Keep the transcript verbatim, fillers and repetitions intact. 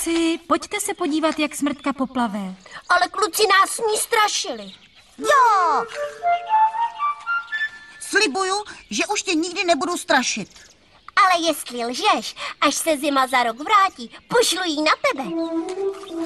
Kluci, pojďte se podívat, jak smrtka poplave. Ale kluci nás s ní strašili. Jo! Slibuju, že už tě nikdy nebudu strašit. Ale jestli lžeš, až se zima za rok vrátí, pošlu jí na tebe.